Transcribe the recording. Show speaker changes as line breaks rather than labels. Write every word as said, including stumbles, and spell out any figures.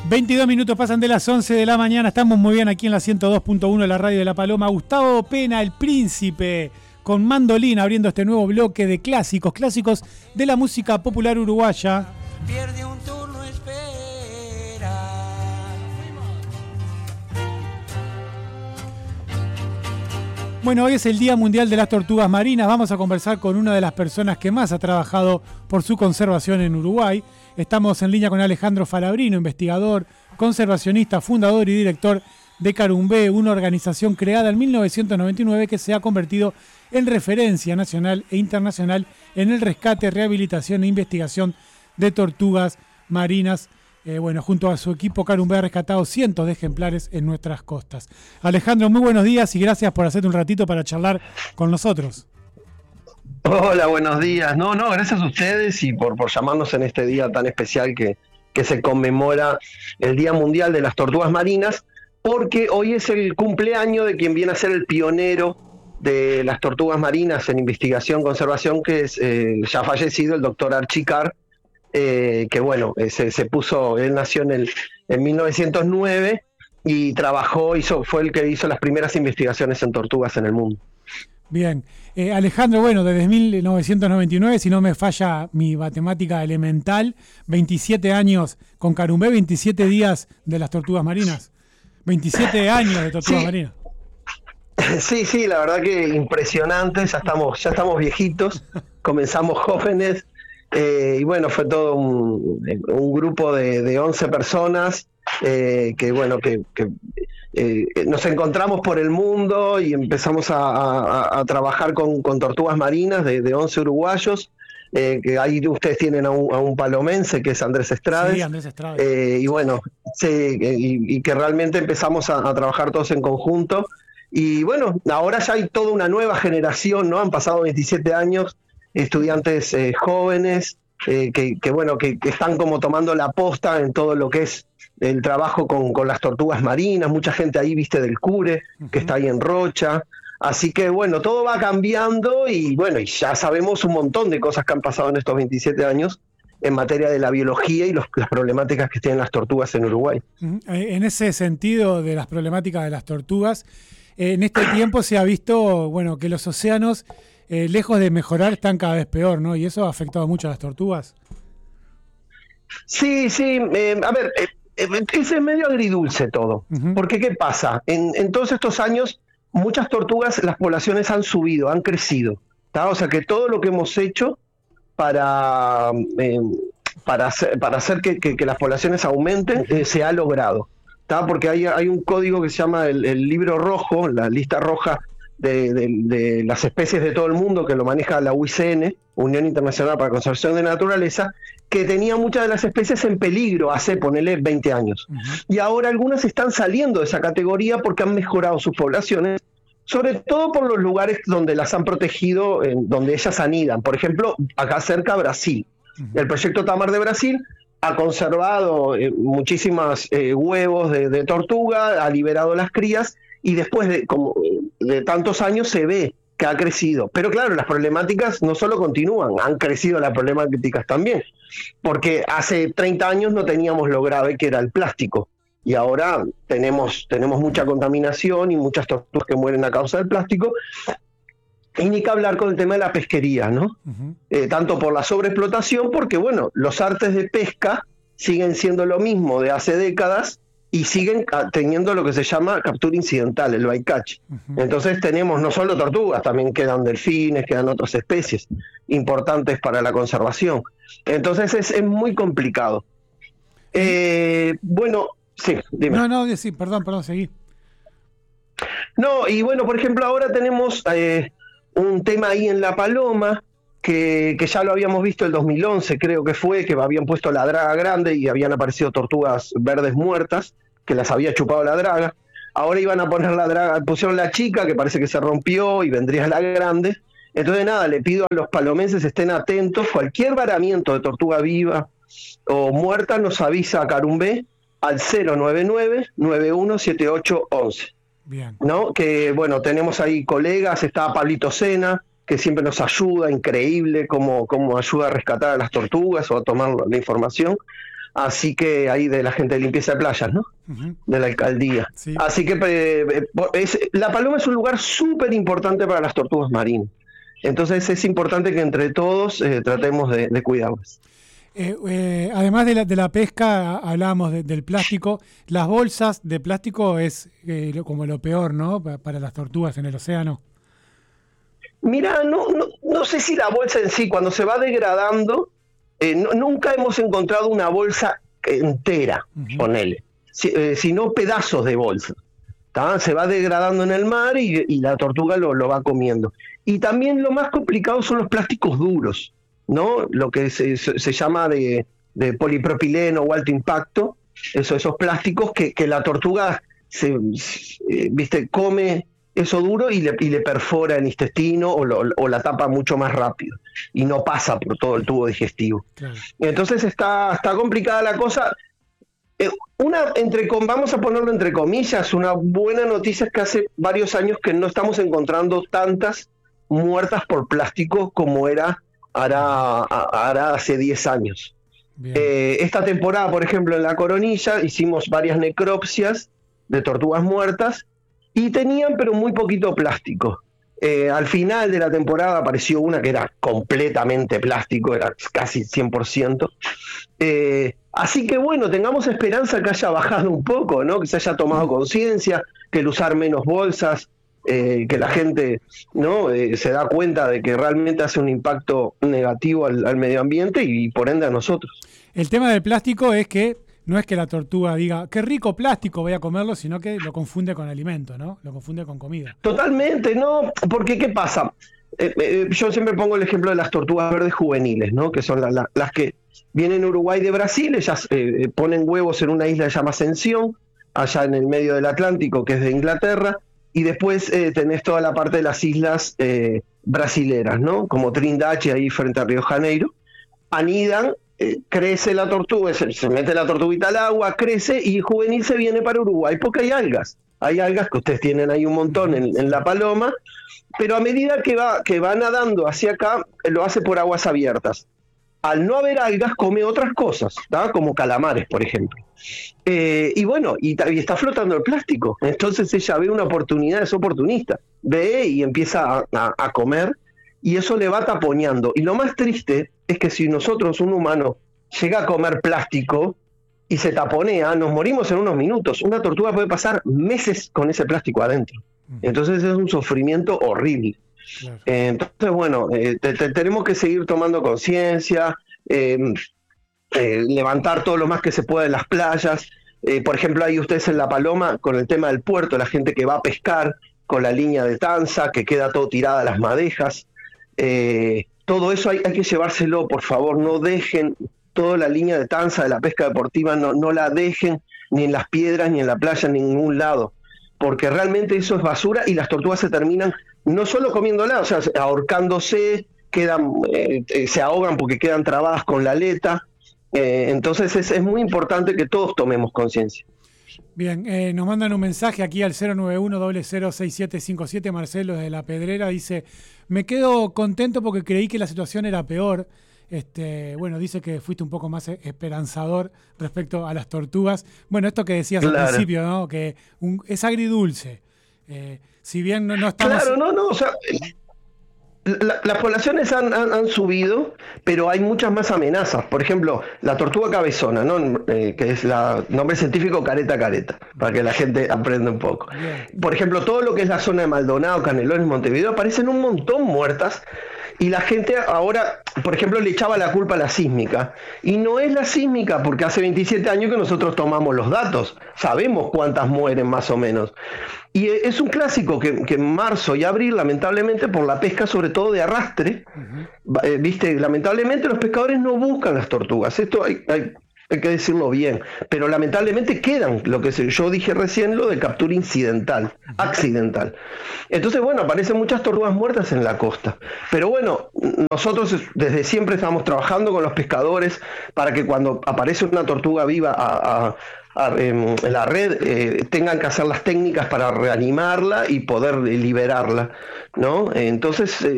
veintidós minutos pasan de las once de la mañana. Estamos muy bien aquí en la ciento dos punto uno de la radio de La Paloma. Gustavo Pena, el príncipe, con mandolina, abriendo este nuevo bloque de clásicos, clásicos de la música popular uruguaya.
Pierde un turno, espera.
Bueno, hoy es el Día Mundial de las Tortugas Marinas. Vamos a conversar con una de las personas que más ha trabajado por su conservación en Uruguay. Estamos en línea con Alejandro Falabrino, investigador, conservacionista, fundador y director de Carumbé, una organización creada en mil novecientos noventa y nueve que se ha convertido en referencia nacional e internacional en el rescate, rehabilitación e investigación de tortugas marinas. Eh, bueno, junto a su equipo Carumbé ha rescatado cientos de ejemplares en nuestras costas. Alejandro, muy buenos días y gracias por hacerte un ratito para charlar con nosotros.
Hola, buenos días. No, no, gracias a ustedes y por, por llamarnos en este día tan especial que, que se conmemora el Día Mundial de las Tortugas Marinas, porque hoy es el cumpleaños de quien viene a ser el pionero de las tortugas marinas en investigación, conservación, que es eh, ya fallecido el doctor Archie Carr, eh, que bueno, eh, se, se puso, él nació en, el, en mil novecientos nueve y trabajó, hizo, fue el que hizo las primeras investigaciones en tortugas en el mundo.
Bien, eh, Alejandro, bueno, desde mil novecientos noventa y nueve, si no me falla mi matemática elemental, veintisiete años con Carumbé, veintisiete días de las tortugas marinas, veintisiete años de tortugas
sí.
marinas.
Sí, sí, la verdad que impresionante, ya estamos, ya estamos viejitos, comenzamos jóvenes, eh, y bueno, fue todo un, un grupo de, de once personas, eh, que bueno, que... que Eh, nos encontramos por el mundo y empezamos a, a, a trabajar con, con tortugas marinas de, de once uruguayos, eh, que ahí ustedes tienen a un, a un palomense que es Andrés Estrades,
sí, Andrés Estrades.
Eh, y bueno, sí, y, y que realmente empezamos a, a trabajar todos en conjunto, y bueno, ahora ya hay toda una nueva generación, ¿no? Han pasado veintisiete años, estudiantes eh, jóvenes, eh, que, que bueno, que, que están como tomando la posta en todo lo que es el trabajo con, con las tortugas marinas, mucha gente ahí, viste, del Cure, uh-huh, que está ahí en Rocha, así que bueno, todo va cambiando y bueno, y ya sabemos un montón de cosas que han pasado en estos veintisiete años en materia de la biología y los, las problemáticas que tienen las tortugas en Uruguay.
Uh-huh. En ese sentido de las problemáticas de las tortugas, en este tiempo se ha visto, bueno, que los océanos, eh, lejos de mejorar, están cada vez peor, ¿no? Y eso ha afectado mucho a las tortugas.
Sí, sí, eh, a ver... Eh, es medio agridulce todo, uh-huh, porque ¿qué pasa? En, en todos estos años, muchas tortugas, las poblaciones han subido, han crecido, ¿tá? O sea que todo lo que hemos hecho para, eh, para hacer, para hacer que, que, que las poblaciones aumenten, eh, se ha logrado, ¿tá? Porque hay, hay un código que se llama el, el libro rojo, la lista roja de, de, de las especies de todo el mundo, que lo maneja la U I C N, Unión Internacional para la Conservación de la Naturaleza, que tenía muchas de las especies en peligro hace, ponele, veinte años. Uh-huh. Y ahora algunas están saliendo de esa categoría porque han mejorado sus poblaciones, sobre todo por los lugares donde las han protegido, eh, donde ellas anidan. Por ejemplo, acá cerca, Brasil. Uh-huh. El proyecto Tamar de Brasil ha conservado eh, muchísimos eh, huevos de, de tortuga, ha liberado las crías, y después de, como, de tantos años se ve que ha crecido. Pero claro, las problemáticas no solo continúan, han crecido las problemáticas también, porque hace treinta años no teníamos lo grave que era el plástico, y ahora tenemos, tenemos mucha contaminación y muchas tortugas que mueren a causa del plástico, y ni que hablar con el tema de la pesquería, ¿no? Uh-huh. Eh, tanto por la sobreexplotación, porque bueno, los artes de pesca siguen siendo lo mismo de hace décadas, y siguen teniendo lo que se llama captura incidental, el bycatch. Uh-huh. Entonces tenemos no solo tortugas, también quedan delfines, quedan otras especies importantes para la conservación. Entonces es, es muy complicado. Eh, bueno, sí, dime.
No, no, sí, perdón, perdón, seguí.
No, y bueno, por ejemplo, ahora tenemos eh, un tema ahí en La Paloma, que, que ya lo habíamos visto el dos mil once, creo que fue, que habían puesto la draga grande y habían aparecido tortugas verdes muertas, que las había chupado la draga. Ahora iban a poner la draga, pusieron la chica, que parece que se rompió, y vendría la grande. Entonces nada, le pido a los palomenses estén atentos, cualquier varamiento de tortuga viva o muerta nos avisa a Carumbé al cero nueve nueve, nueve uno siete ocho once.
Bien.
¿No? Que bueno, tenemos ahí colegas, está Pablito Sena, que siempre nos ayuda, increíble cómo, cómo ayuda a rescatar a las tortugas o a tomar la información. así que ahí de la gente de limpieza de playas, ¿no? Uh-huh. De la alcaldía. Sí. Así que eh, es, la paloma es un lugar súper importante para las tortugas marinas. Entonces es importante que entre todos eh, tratemos de, de cuidarlas.
Eh, eh, además de la, de la pesca, hablábamos de, del plástico. Las bolsas de plástico es eh, lo, como lo peor, ¿no? Para las tortugas en el océano.
Mira, no, no, no sé si la bolsa en sí, cuando se va degradando, eh, no, nunca hemos encontrado una bolsa entera, uh-huh. ponele, si, eh, sino pedazos de bolsa. ¿tá? Se va degradando en el mar y, y la tortuga lo, lo va comiendo. Y también lo más complicado son los plásticos duros, ¿no? Lo que se, se, se llama de, de polipropileno o alto impacto, eso, esos plásticos que, que la tortuga se, se, eh, viste, come eso duro y le, y le perfora el intestino o, lo, o la tapa mucho más rápido y no pasa por todo el tubo digestivo. Claro. Entonces está, está complicada la cosa. Eh, una entre vamos a ponerlo entre comillas, una buena noticia es que hace varios años que no estamos encontrando tantas muertas por plástico como era hará, hará hace diez años. Eh, esta temporada, por ejemplo, en la Coronilla hicimos varias necropsias de tortugas muertas y tenían pero muy poquito plástico. Eh, al final de la temporada apareció una que era completamente plástico, era casi cien por ciento. Eh, así que bueno, tengamos esperanza que haya bajado un poco, ¿no? Que se haya tomado conciencia, que el usar menos bolsas, eh, que la gente, ¿no? Eh, se da cuenta de que realmente hace un impacto negativo al, al medio ambiente y, y por ende a nosotros.
El tema del plástico es que no es que la tortuga diga, qué rico plástico, voy a comerlo, sino que lo confunde con alimento, ¿no? Lo confunde con comida.
Totalmente, ¿no? Porque ¿qué pasa? Eh, eh, yo siempre pongo el ejemplo de las tortugas verdes juveniles, ¿no? Que son la, la, las que vienen a Uruguay de Brasil, ellas eh, ponen huevos en una isla que se llama Ascensión, allá en el medio del Atlántico, que es de Inglaterra, y después eh, tenés toda la parte de las islas eh, brasileras, ¿no? Como Trindade, ahí frente a Río Janeiro, anidan. Eh, crece la tortuga, se, se mete la tortuguita al agua, crece y juvenil se viene para Uruguay porque hay algas. Hay algas que ustedes tienen ahí un montón en, en la paloma, pero a medida que va, que va nadando hacia acá, lo hace por aguas abiertas. Al no haber algas, come otras cosas, ¿tá? Como calamares, por ejemplo. Eh, y bueno, y, y está flotando el plástico. Entonces ella ve una oportunidad, es oportunista. Ve y empieza a, a, a comer. Y eso le va taponeando. Y lo más triste es que si nosotros, un humano, llega a comer plástico y se taponea, nos morimos en unos minutos. Una tortuga puede pasar meses con ese plástico adentro. Entonces es un sufrimiento horrible. Claro. Eh, entonces, bueno, eh, te, te, tenemos que seguir tomando conciencia, eh, eh, levantar todo lo más que se pueda en las playas. Eh, por ejemplo, ahí ustedes en La Paloma, con el tema del puerto, la gente que va a pescar con la línea de tanza, que queda todo tirada a las madejas. Eh, todo eso hay, hay que llevárselo, por favor, no dejen toda la línea de tanza de la pesca deportiva, no, no la dejen ni en las piedras, ni en la playa, ni en ningún lado, porque realmente eso es basura y las tortugas se terminan no solo comiéndola, o sea, ahorcándose, quedan, eh, se ahogan porque quedan trabadas con la aleta, eh, entonces es, es muy importante que todos tomemos conciencia.
Bien, eh, nos mandan un mensaje aquí al cero nueve uno, cero cero seis siete cinco siete, Marcelo de La Pedrera, dice, me quedo contento porque creí que la situación era peor. Este, bueno, dice que fuiste un poco más esperanzador respecto a las tortugas. Bueno, esto que decías claro. al principio, ¿no? Que un, es agridulce. Eh, si bien no, no estamos...
Claro, no, no, o sea... La, las poblaciones han, han, han subido, pero hay muchas más amenazas. Por ejemplo, la tortuga cabezona, ¿no? Eh, que es la nombre científico careta careta, para que la gente aprenda un poco. Por ejemplo, todo lo que es la zona de Maldonado, Canelones, Montevideo, aparecen un montón muertas. Y la gente ahora, por ejemplo, le echaba la culpa a la sísmica. Y no es la sísmica, porque hace veintisiete años que nosotros tomamos los datos. Sabemos cuántas mueren más o menos. Y es un clásico que, que en marzo y abril, lamentablemente, por la pesca sobre todo de arrastre, uh-huh. eh, viste, lamentablemente los pescadores no buscan las tortugas. Esto hay, hay, hay que decirlo bien. Pero lamentablemente quedan, lo que yo dije recién, lo de captura incidental, uh-huh. accidental. Entonces, bueno, aparecen muchas tortugas muertas en la costa. Pero bueno, nosotros desde siempre estamos trabajando con los pescadores para que cuando aparece una tortuga viva a... a en la red eh, tengan que hacer las técnicas para reanimarla y poder liberarla, ¿no? Entonces